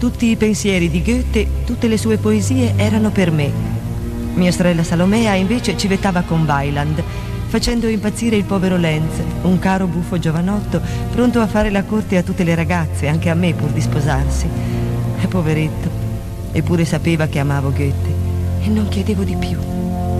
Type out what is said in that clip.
Tutti i pensieri di Goethe, tutte le sue poesie erano per me. Mia sorella Salomea invece civettava con Weiland, facendo impazzire il povero Lenz, un caro buffo giovanotto pronto a fare la corte a tutte le ragazze, anche a me pur di sposarsi. Poveretto, eppure sapeva che amavo Goethe e non chiedevo di più.